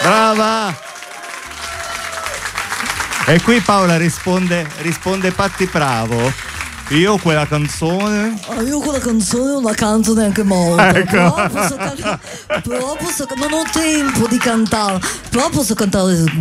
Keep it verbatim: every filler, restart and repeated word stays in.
Brava! E qui Paola risponde, risponde Patti Bravo. Io quella canzone. Ah, io quella canzone non la canto neanche molto. Ecco. Però posso cantare, però posso, non ho tempo di cantare, però posso cantare